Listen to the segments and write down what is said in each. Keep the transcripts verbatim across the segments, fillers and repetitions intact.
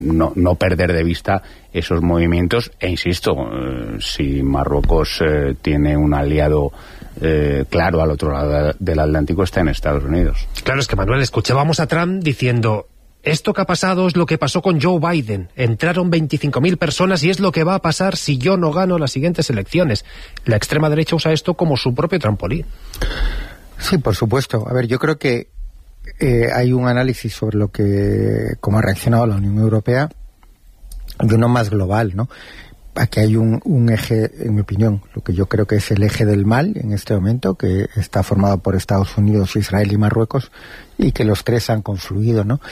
no, no perder de vista esos movimientos, e insisto, eh, si Marruecos eh, tiene un aliado eh, claro al otro lado del Atlántico, está en Estados Unidos. Claro, es que, Manuel, escuchábamos a Trump diciendo: esto que ha pasado es lo que pasó con Joe Biden, entraron veinticinco mil personas y es lo que va a pasar si yo no gano las siguientes elecciones. La extrema derecha usa esto como su propio trampolín. Sí, por supuesto. A ver, yo creo que eh, hay un análisis sobre lo que, cómo ha reaccionado la Unión Europea, y uno más global, ¿no? Aquí hay un, un eje, en mi opinión, lo que yo creo que es el eje del mal en este momento, que está formado por Estados Unidos, Israel y Marruecos, y que los tres han confluido, ¿no?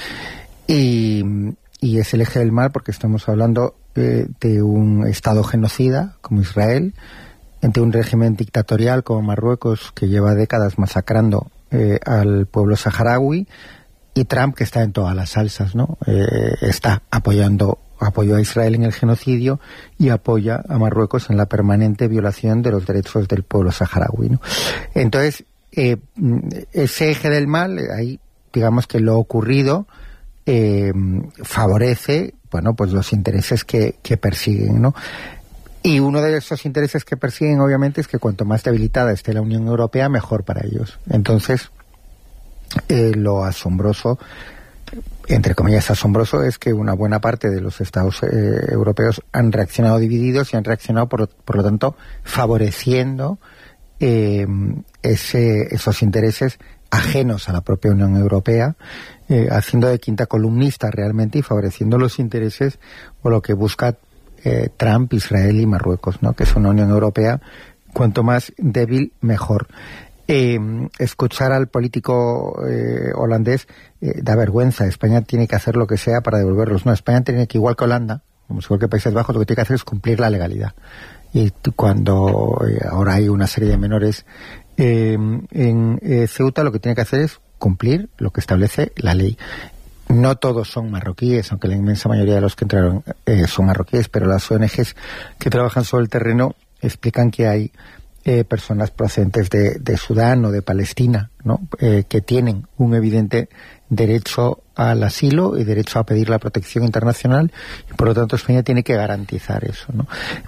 Y, y es el eje del mal porque estamos hablando eh, de un Estado genocida como Israel, de un régimen dictatorial como Marruecos, que lleva décadas masacrando eh, al pueblo saharaui, y Trump, que está en todas las salsas, ¿no? Eh, está apoyando apoyó a Israel en el genocidio y apoya a Marruecos en la permanente violación de los derechos del pueblo saharaui, ¿no? Entonces, eh, ese eje del mal, ahí digamos que lo ocurrido eh, favorece, bueno, pues los intereses que, que persiguen, ¿no? Y uno de esos intereses que persiguen, obviamente, es que cuanto más debilitada esté la Unión Europea, mejor para ellos. Entonces, eh, lo asombroso, entre comillas asombroso, es que una buena parte de los estados eh, europeos han reaccionado divididos y han reaccionado, por, por lo tanto, favoreciendo eh, ese, esos intereses ajenos a la propia Unión Europea, eh, haciendo de quinta columnista realmente y favoreciendo los intereses o lo que busca eh, Trump, Israel y Marruecos, ¿no? Que es una Unión Europea cuanto más débil, mejor. Eh, escuchar al político eh, holandés eh, da vergüenza. España tiene que hacer lo que sea para devolverlos. No, España tiene que, igual que Holanda, como igual que Países Bajos, lo que tiene que hacer es cumplir la legalidad. Y cuando eh, ahora hay una serie de menores eh, en eh, Ceuta, lo que tiene que hacer es cumplir lo que establece la ley. No todos son marroquíes, aunque la inmensa mayoría de los que entraron eh, son marroquíes, pero las O N Ges que trabajan sobre el terreno explican que hay Eh, personas procedentes de, de Sudán o de Palestina, ¿no? Eh, que tienen un evidente derecho al asilo y derecho a pedir la protección internacional, y por lo tanto España tiene que garantizar eso, ¿no?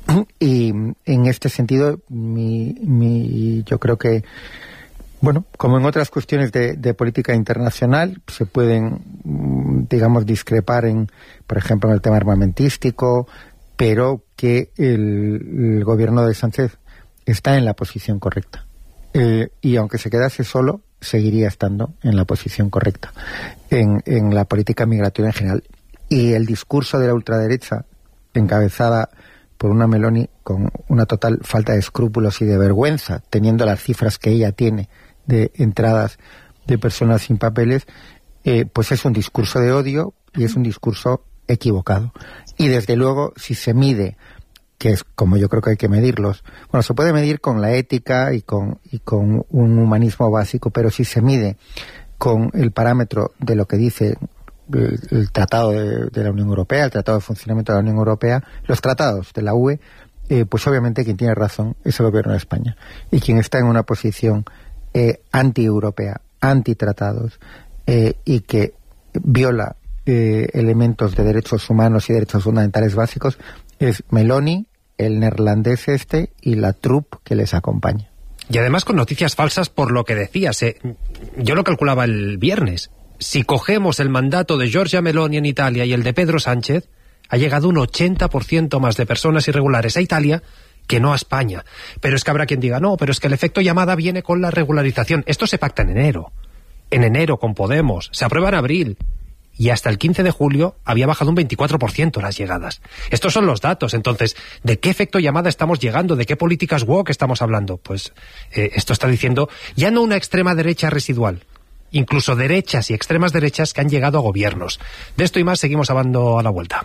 Y en este sentido, mi, mi, yo creo que, bueno, como en otras cuestiones de, de política internacional, se pueden, digamos, discrepar en, por ejemplo, en el tema armamentístico, pero que el, el gobierno de Sánchez está en la posición correcta. Eh, y aunque se quedase solo, seguiría estando en la posición correcta en, en la política migratoria en general. Y el discurso de la ultraderecha, encabezada por una Meloni con una total falta de escrúpulos y de vergüenza, teniendo las cifras que ella tiene de entradas de personas sin papeles, eh, pues es un discurso de odio y es un discurso equivocado. Y desde luego, si se mide, que es como yo creo que hay que medirlos, bueno, se puede medir con la ética y con, y con un humanismo básico, pero si se mide con el parámetro de lo que dice el, el Tratado de, de la Unión Europea, el Tratado de Funcionamiento de la Unión Europea, los tratados de la U E, eh, pues obviamente quien tiene razón es el gobierno de España. Y quien está en una posición eh, anti-europea, anti-tratados, eh, y que viola eh, elementos de derechos humanos y derechos fundamentales básicos, es Meloni, el neerlandés este y la troupe que les acompaña. Y además con noticias falsas por lo que decías. Eh. Yo lo calculaba el viernes. Si cogemos el mandato de Giorgia Meloni en Italia y el de Pedro Sánchez, ha llegado un ochenta por ciento más de personas irregulares a Italia que no a España. Pero es que habrá quien diga, no, pero es que el efecto llamada viene con la regularización. Esto se pacta en enero. En enero con Podemos. Se aprueba en abril. Y hasta el quince de julio había bajado un veinticuatro por ciento las llegadas. Estos son los datos. Entonces, ¿de qué efecto llamada estamos llegando? ¿De qué políticas woke estamos hablando? Pues eh, esto está diciendo ya no una extrema derecha residual, incluso derechas y extremas derechas que han llegado a gobiernos. De esto y más seguimos hablando a la vuelta.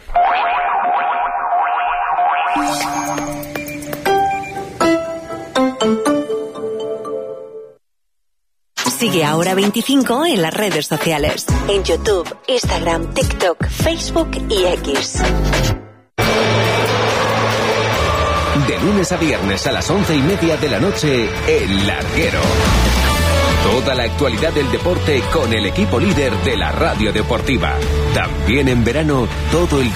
Sigue Ahora veinticinco en las redes sociales. En YouTube, Instagram, TikTok, Facebook y X. De lunes a viernes a las once y media de la noche, El Larguero. Toda la actualidad del deporte con el equipo líder de la radio deportiva. También en verano, todo el